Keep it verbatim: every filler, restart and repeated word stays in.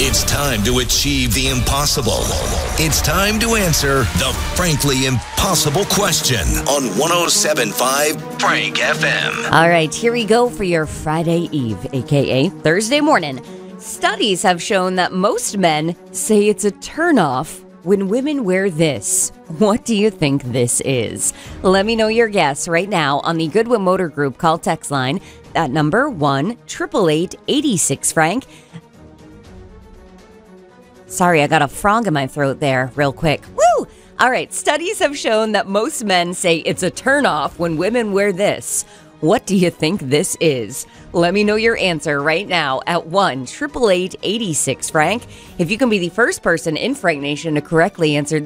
It's time to achieve the impossible. It's time to answer the frankly impossible question on one oh seven point five Frank F M. All right, here we go for your Friday Eve, a k a. Thursday morning. Studies have shown that most men say it's a turnoff when women wear this. What do you think this is? Let me know your guess right now on the Goodwin Motor Group call text line at number one eight eight eight, eight six Frank. Sorry, I got a frog in my throat there real quick. Woo! All right, studies have shown that most men say it's a turnoff when women wear this. What do you think this is? Let me know your answer right now at one eight eight eight, eight six Frank. If you can be the first person in Frank Nation to correctly answer